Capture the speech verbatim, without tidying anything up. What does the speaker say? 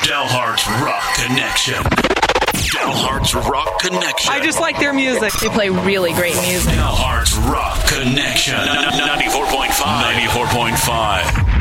Delhart's Rock Connection. Delhart's Rock Connection. I just like their music. They play really great music. Delhart's Rock Connection. ninety-four point five. ninety-four point five.